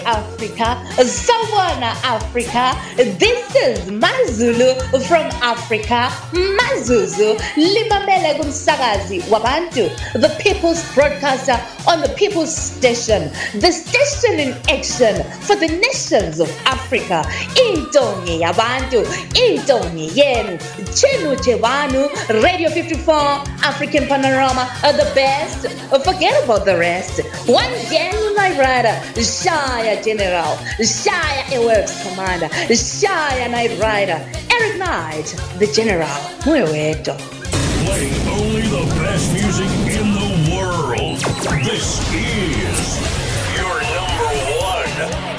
Africa, Sawana Africa. This is Mazulu from Africa, Mazuzu, Limamele Gumsagazi, Wabantu, the people's broadcaster on the people's station, the station in action for the nations of Africa. Intongi Yabantu, Intongi Yenu, Chenu Chewanu, Radio 54, African Panorama, the best. Forget about the rest. One Gen Night Rider, Shaya General, Shaya Airworks Commander, Shaya Night Rider, Eric Knight, the General. Mueweto. Playing only the best music in the world. This is your number one